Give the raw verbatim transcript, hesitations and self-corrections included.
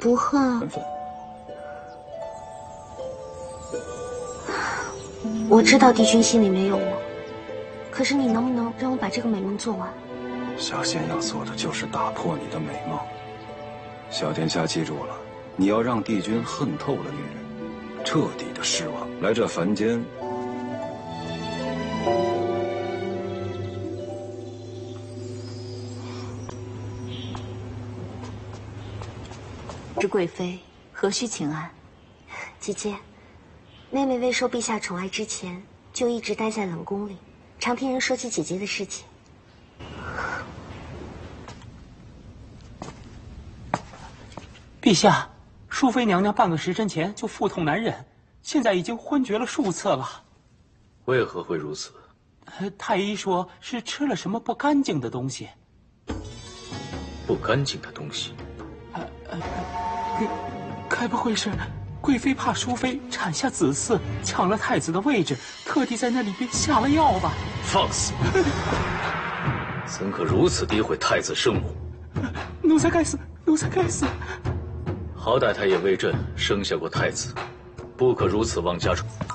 不恨。 本分。 我知道帝君心里没有我，可是你能不能让我把这个美梦做完？ 小仙要做的就是打破你的美梦。小殿下记住了，你要让帝君恨透了女人，彻底的失望。来这凡间。 是贵妃，何须请安？ 姐姐，妹妹未受陛下宠爱之前，就一直待在冷宫里，常听人说起姐姐的事情。 陛下，淑妃娘娘半个时辰前就腹痛难忍，现在已经昏厥了数次了。 为何会如此？ 呃，太医说是吃了什么不干净的东西。 不干净的东西？ 呃呃。 该不会是贵妃怕淑妃产下子嗣，抢了太子的位置，特地在那里边下了药吧？ 放肆！怎可如此诋毁太子生母？ 奴才该死，奴才该死！ 好歹他也为朕生下过太子，不可如此妄加宠。